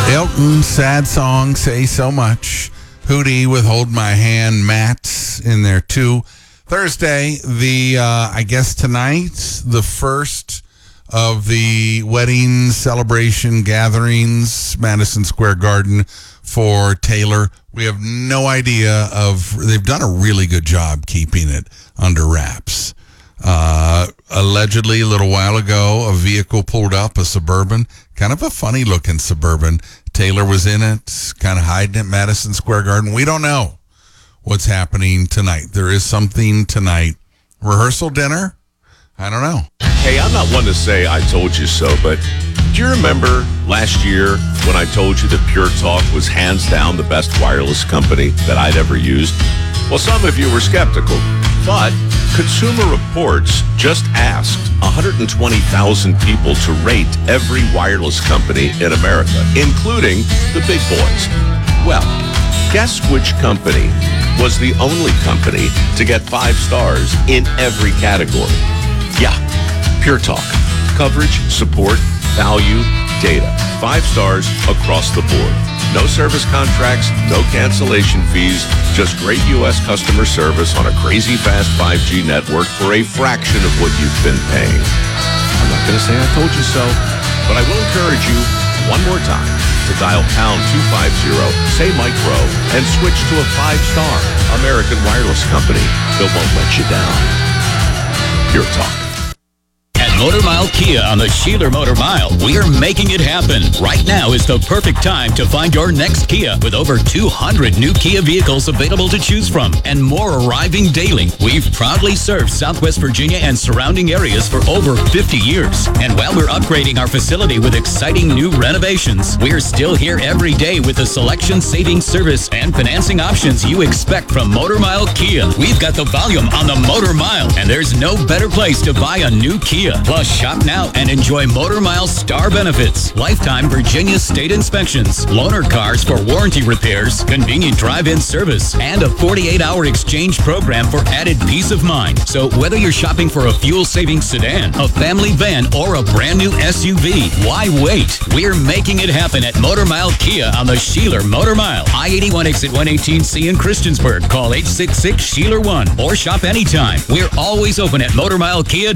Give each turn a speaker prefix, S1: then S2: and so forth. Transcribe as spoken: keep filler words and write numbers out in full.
S1: Elton, sad song, say so much. Hootie with Hold My Hand, Matt's in there too. Thursday, the, uh, I guess tonight, the first of the wedding celebration gatherings, Madison Square Garden for Taylor. We have no idea of, they've done a really good job keeping it under wraps. Uh, allegedly, a little while ago, a vehicle pulled up, a Suburban, kind of a funny looking Suburban. Taylor was in it, kind of hiding at Madison Square Garden. We don't know what's happening tonight. There is something tonight. Rehearsal dinner? I don't know.
S2: Hey, I'm not one to say I told you so, but do you remember last year when I told you that Pure Talk was hands down the best wireless company that I'd ever used? Well, some of you were skeptical, but Consumer Reports just asked one hundred twenty thousand people to rate every wireless company in America, including the big boys. Well, guess which company was the only company to get five stars in every category? Yeah, Pure Talk. Coverage, support, value, data. Five stars across the board. No service contracts, no cancellation fees, just great U S customer service on a crazy fast five G network for a fraction of what you've been paying. I'm not going to say I told you so, but I will encourage you one more time to dial pound two fifty, say Mike Rowe, and switch to a five-star American wireless company that won't let you down. Pure Talk.
S3: Motor Mile Kia on the Sheeler Motor Mile. We are making it happen. Right now is the perfect time to find your next Kia with over two hundred new Kia vehicles available to choose from and more arriving daily. We've proudly served Southwest Virginia and surrounding areas for over fifty years. And while we're upgrading our facility with exciting new renovations, we're still here every day with the selection, saving service, and financing options you expect from Motor Mile Kia. We've got the volume on the Motor Mile, and there's no better place to buy a new Kia. Plus, shop now and enjoy Motor Mile Star benefits, lifetime Virginia state inspections, loaner cars for warranty repairs, convenient drive-in service, and a forty-eight hour exchange program for added peace of mind. So whether you're shopping for a fuel-saving sedan, a family van, or a brand new S U V, why wait? We're making it happen at Motor Mile Kia on the Sheeler Motor Mile. I eighty-one exit one eighteen C in Christiansburg. Call eight six six, Sheeler one or shop anytime. We're always open at Motor Mile Kia.